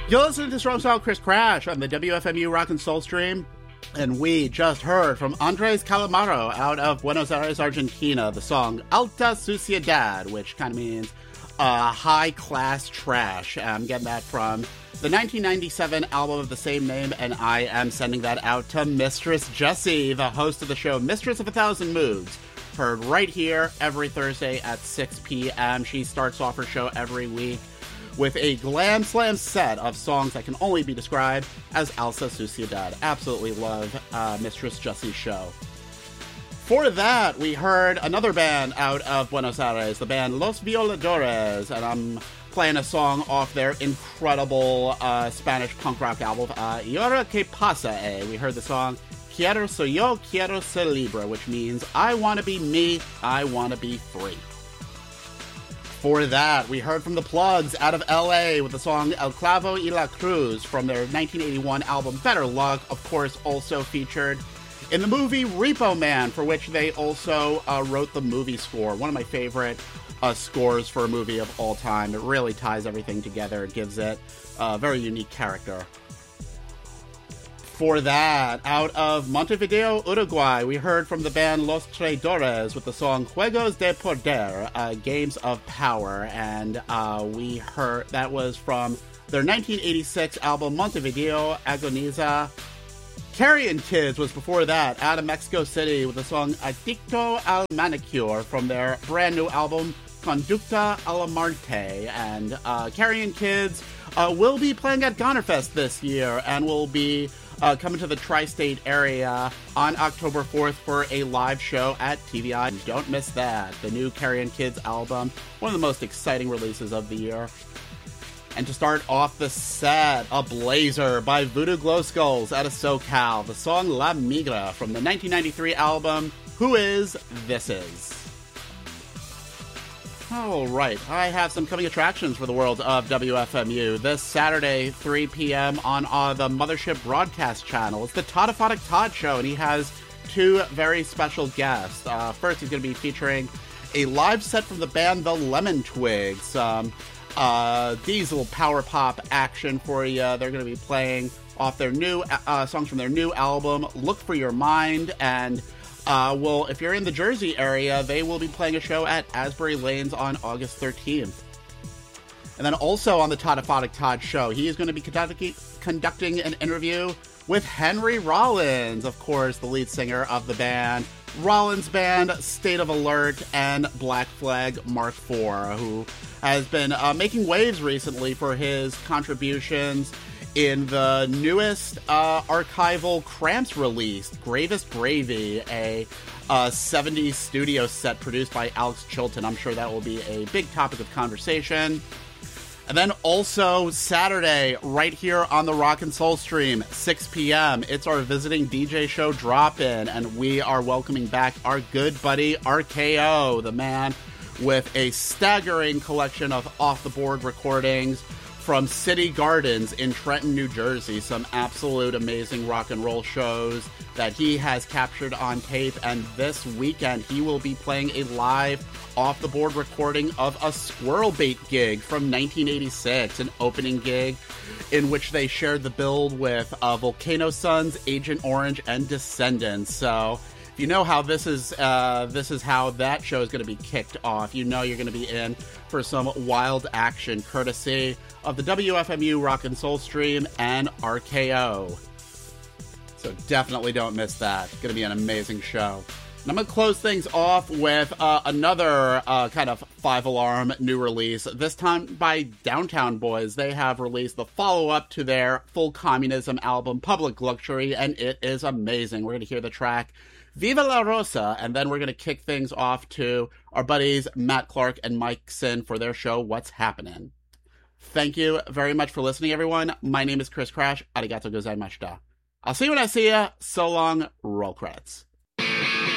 You're listening to Strong Style Chris Crash on the WFMU Rock and Soul stream, and we just heard from Andres Calamaro out of Buenos Aires, Argentina, the song Alta Suciedad, which kind of means high-class trash. I'm getting that from the 1997 album of the same name, and I am sending that out to Mistress Jessie, the host of the show Mistress of a Thousand Moods, heard right here every Thursday at 6 p.m. She starts off her show every week with a glam slam set of songs that can only be described as Alta Suciedad. Absolutely love Mistress Jessie's show. For that, we heard another band out of Buenos Aires, the band Los Violadores, and I'm playing a song off their incredible Spanish punk rock album, Y ahora que pasa, eh? We heard the song Quiero Soy Yo, Quiero Ser Libre, which means I want to be me, I want to be free. For that, we heard from the Plugs out of LA with the song El Clavo y la Cruz from their 1981 album Better Luck, of course also featured in the movie Repo Man, for which they also wrote the movie score. One of my favorite scores for a movie of all time. It really ties everything together. It gives it a very unique character. For that, out of Montevideo, Uruguay, we heard from the band Los Traidores with the song Juegos de Poder, Games of Power, and we heard that was from their 1986 album Montevideo Agoniza. Carrion Kids was before that, out of Mexico City with the song Adicto al Manicure from their brand new album Conducta Alarmante, and Carrion Kids will be playing at Gonerfest this year and will be coming to the tri-state area on October 4th for a live show at TVI. Don't miss that. The new Carrion Kids album, one of the most exciting releases of the year. And to start off the set, A Blazer by Voodoo Glow Skulls out of SoCal. The song La Migra from the 1993 album Who Is, This Is. Alright, I have some coming attractions for the world of WFMU. This Saturday, 3 p.m. on the Mothership Broadcast Channel. It's the Toddophonic Todd Show, and he has two very special guests. First, he's going to be featuring a live set from the band The Lemon Twigs. Diesel power pop action for you. They're going to be playing off their new songs from their new album, Look for Your Mind, and well, if you're in the Jersey area, they will be playing a show at Asbury Lanes on August 13th. And then also on the Toddophonic Todd Show, he is going to be conducting an interview with Henry Rollins, of course, the lead singer of the band Rollins Band, State of Alert, and Black Flag Mark IV, who has been making waves recently for his contributions in the newest archival Cramps release, Gravest Gravy, a 70s studio set produced by Alex Chilton. I'm sure that will be a big topic of conversation. And then also Saturday, right here on the Rock and Soul stream, 6 p.m., it's our visiting DJ show drop-in, and we are welcoming back our good buddy RKO, the man with a staggering collection of off-the-board recordings from City Gardens in Trenton, New Jersey. Some absolute amazing rock and roll shows that he has captured on tape, and this weekend he will be playing a live off-the-board recording of a Squirrel Bait gig from 1986, an opening gig in which they shared the bill with Volcano Suns, Agent Orange, and Descendants. So if you know how this is how that show is going to be kicked off, you know you're going to be in for some wild action, courtesy of the WFMU Rock and Soul stream and RKO. So definitely don't miss that. It's going to be an amazing show. And I'm going to close things off with another kind of five-alarm new release, this time by Downtown Boys. They have released the follow-up to their Full Communism album, Public Luxury, and it is amazing. We're going to hear the track Viva La Rosa, and then we're going to kick things off to our buddies Matt Clark and Mike Sin for their show, What's Happening. Thank you very much for listening, everyone. My name is Chris Crash. Arigato gozaimashita. I'll see you when I see ya. So long. Roll credits.